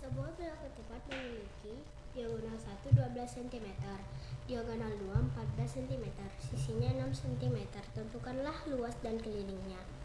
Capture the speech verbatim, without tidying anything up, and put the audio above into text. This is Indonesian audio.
Sebuah pilar ketupat memiliki diagonal satu dua belas sentimeter, diagonal dua empat belas sentimeter, sisinya enam sentimeter. Tentukanlah luas dan kelilingnya.